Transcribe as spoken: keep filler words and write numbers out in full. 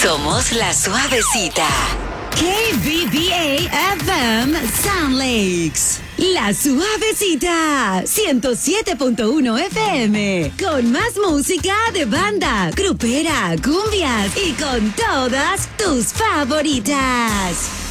Somos La Suavecita. K B B A F M Sound Lakes. La Suavecita. ciento siete punto uno F M. Con más música de banda, grupera, cumbias y con todas tus favoritas.